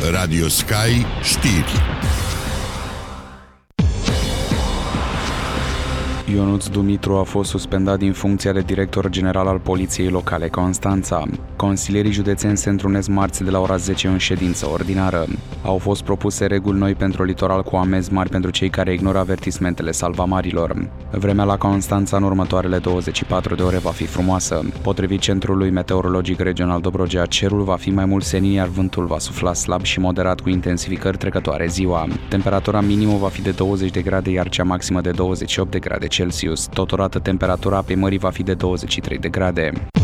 Radio Sky știri. Ionuț Dumitru a fost suspendat din funcția de director general al Poliției Locale Constanța. Consilierii județeni se întrunesc marți de la ora 10 în ședință ordinară. Au fost propuse reguli noi pentru litoral cu amenzi mari pentru cei care ignoră avertismentele salvamarilor. Vremea la Constanța în următoarele 24 de ore va fi frumoasă. Potrivit Centrului Meteorologic Regional Dobrogea, cerul va fi mai mult senin, iar vântul va sufla slab și moderat cu intensificări trecătoare ziua. Temperatura minimă va fi de 20 de grade, iar cea maximă de 28 de grade Celsius. Totodată temperatura apei mării va fi de 23 de grade.